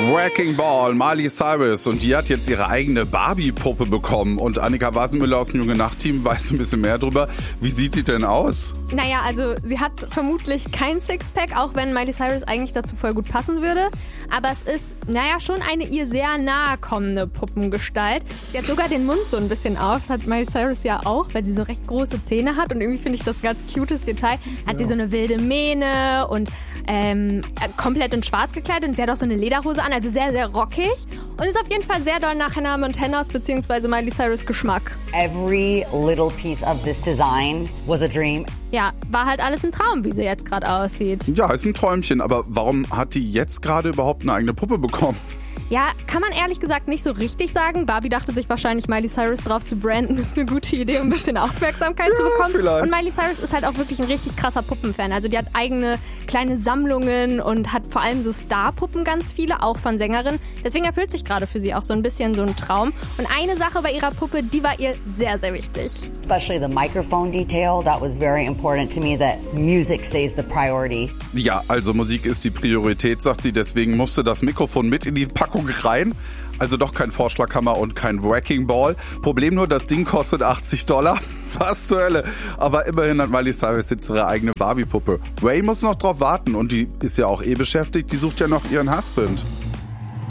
Wrecking Ball, Miley Cyrus, und die hat jetzt ihre eigene Barbie-Puppe bekommen. Und Annika Wasenmüller aus dem Junge Nacht-Team weiß ein bisschen mehr drüber. Wie sieht die denn aus? Naja, also sie hat vermutlich kein Sixpack, auch wenn Miley Cyrus eigentlich dazu voll gut passen würde. Aber es ist, schon eine ihr sehr nahe kommende Puppengestalt. Sie hat sogar den Mund so ein bisschen auf. Das hat Miley Cyrus ja auch, weil sie so recht große Zähne hat. Und irgendwie finde ich das ein ganz cutes Detail. Hat sie so eine wilde Mähne und komplett in schwarz gekleidet. Und sie hat auch so eine Lederhose an, also sehr, sehr rockig. Und ist auf jeden Fall sehr doll nach Hannah Montanas bzw. Miley Cyrus Geschmack. Every little piece of this design was a dream. Ja, war halt alles ein Traum, wie sie jetzt gerade aussieht. Ja, ist ein Träumchen. Aber warum hat die jetzt gerade überhaupt eine eigene Puppe bekommen? Ja, kann man ehrlich gesagt nicht so richtig sagen. Barbie dachte sich wahrscheinlich, Miley Cyrus drauf zu branden, ist eine gute Idee, um ein bisschen Aufmerksamkeit zu bekommen. Vielleicht. Und Miley Cyrus ist halt auch wirklich ein richtig krasser Puppenfan. Also die hat eigene kleine Sammlungen und hat vor allem so Starpuppen ganz viele, auch von Sängerinnen. Deswegen erfüllt sich gerade für sie auch so ein bisschen so ein Traum. Und eine Sache bei ihrer Puppe, die war ihr sehr, sehr wichtig. Especially the microphone detail, that was very important to me, that music stays the priority. Ja, also Musik ist die Priorität, sagt sie. Deswegen musste das Mikrofon mit in die Packung rein. Also doch kein Vorschlaghammer und kein Wrecking Ball. Problem nur, das Ding kostet $80. Was zur Hölle. Aber immerhin hat Miley Cyrus jetzt ihre eigene Barbie-Puppe. Ray muss noch drauf warten und die ist ja auch beschäftigt. Die sucht ja noch ihren Husband.